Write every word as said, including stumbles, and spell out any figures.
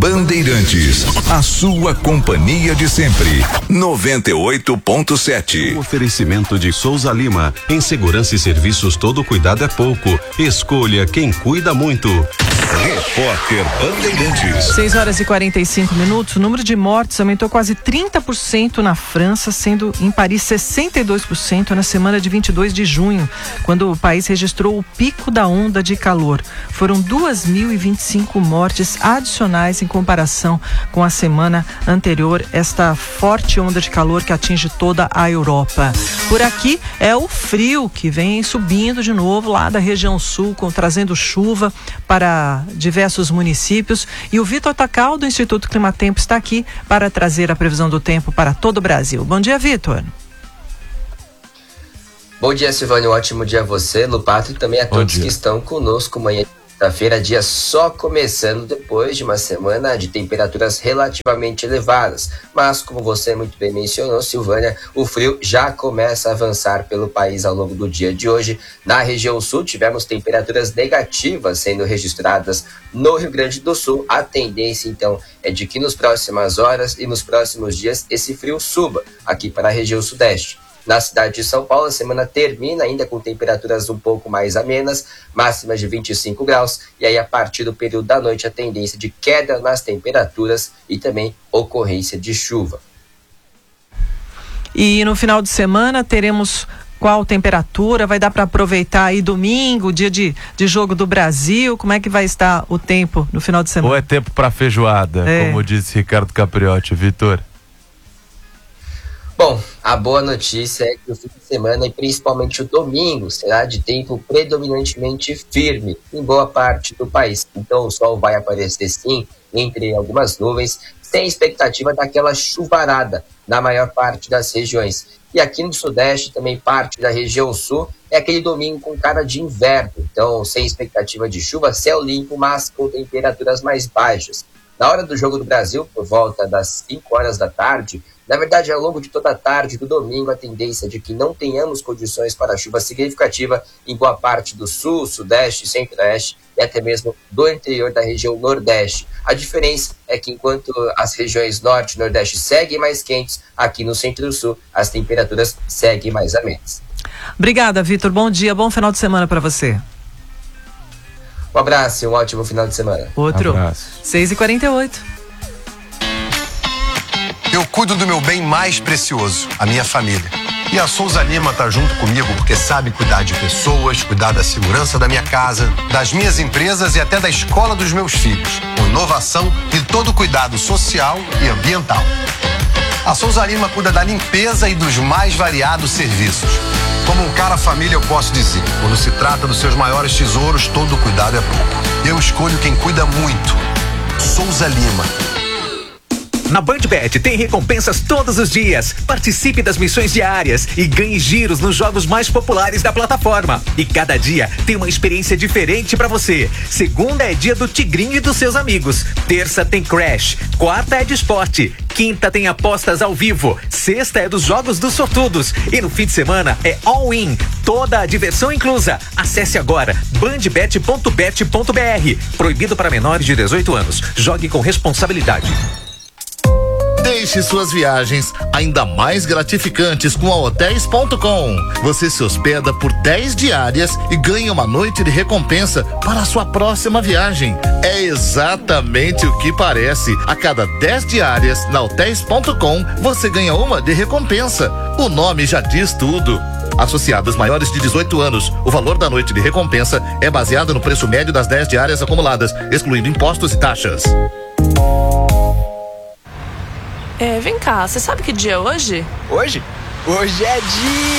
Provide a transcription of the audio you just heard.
Bandeirantes, a sua companhia de sempre. noventa e oito ponto sete. O oferecimento de Souza Lima. Em segurança e serviços, todo cuidado é pouco. Escolha quem cuida muito. Repórter Bandeirantes. seis horas e quarenta e cinco minutos. O número de mortes aumentou quase trinta por cento na França, sendo em Paris sessenta e dois por cento na semana de vinte e dois de junho, quando o país registrou o pico da onda de calor. Foram duas mil e vinte e cinco mortes adicionais em comparação com a semana anterior, esta forte onda de calor que atinge toda a Europa. Por aqui é o frio que vem subindo de novo lá da região sul, com, trazendo chuva para diversos municípios, e o Vitor Tacal do Instituto Climatempo está aqui para trazer a previsão do tempo para todo o Brasil. Bom dia, Vitor. Bom dia, Silvânia, um ótimo dia a você, Lupato, e também a todos que estão conosco amanhã. Quinta-feira, dia só começando depois de uma semana de temperaturas relativamente elevadas. Mas, como você muito bem mencionou, Silvânia, o frio já começa a avançar pelo país ao longo do dia de hoje. Na região sul, tivemos temperaturas negativas sendo registradas no Rio Grande do Sul. A tendência, então, é de que nas próximas horas e nos próximos dias esse frio suba aqui para a região sudeste. Na cidade de São Paulo, a semana termina ainda com temperaturas um pouco mais amenas, máximas de vinte e cinco graus, e aí a partir do período da noite a tendência de queda nas temperaturas e também ocorrência de chuva. E no final de semana teremos qual temperatura? Vai dar para aproveitar aí domingo, dia de, de jogo do Brasil? Como é que vai estar o tempo no final de semana? Ou é tempo para feijoada, é. como disse Ricardo Capriotti. Vitor? Bom, a boa notícia é que o fim de semana e principalmente o domingo será de tempo predominantemente firme em boa parte do país. Então o sol vai aparecer sim entre algumas nuvens, sem expectativa daquela chuvarada na maior parte das regiões. E aqui no sudeste, também parte da região sul, é aquele domingo com cara de inverno. Então sem expectativa de chuva, céu limpo, mas com temperaturas mais baixas. Na hora do jogo do Brasil, por volta das cinco horas da tarde, na verdade, ao longo de toda a tarde do domingo, a tendência é de que não tenhamos condições para chuva significativa em boa parte do sul, sudeste, centro-oeste e até mesmo do interior da região nordeste. A diferença é que enquanto as regiões norte e nordeste seguem mais quentes, aqui no centro-sul as temperaturas seguem mais amenas. Obrigada, Vitor. Bom dia, bom final de semana para você. Um abraço e um ótimo final de semana. Outro. seis e quarenta e oito. Eu cuido do meu bem mais precioso, a minha família. E a Souza Lima tá junto comigo porque sabe cuidar de pessoas, cuidar da segurança da minha casa, das minhas empresas e até da escola dos meus filhos, com inovação e todo cuidado social e ambiental. A Souza Lima cuida da limpeza e dos mais variados serviços. Como um cara família, eu posso dizer, quando se trata dos seus maiores tesouros, todo cuidado é pouco. Eu escolho quem cuida muito. Souza Lima. Na BandBet tem recompensas todos os dias. Participe das missões diárias e ganhe giros nos jogos mais populares da plataforma. E cada dia tem uma experiência diferente pra você. Segunda é dia do Tigrinho e dos seus amigos. Terça tem Crash. Quarta é de esporte. Quinta tem apostas ao vivo. Sexta é dos jogos dos sortudos. E no fim de semana é all-in. Toda a diversão inclusa. Acesse agora bandbet ponto bet ponto br. Proibido para menores de dezoito anos. Jogue com responsabilidade. Deixe suas viagens ainda mais gratificantes com a hotéis ponto com. Você se hospeda por dez diárias e ganha uma noite de recompensa para a sua próxima viagem. É exatamente o que parece. A cada dez diárias na hotéis ponto com, você ganha uma de recompensa. O nome já diz tudo. Associados maiores de dezoito anos, o valor da noite de recompensa é baseado no preço médio das dez diárias acumuladas, excluindo impostos e taxas. É, vem cá, você sabe que dia é hoje? Hoje? Hoje é dia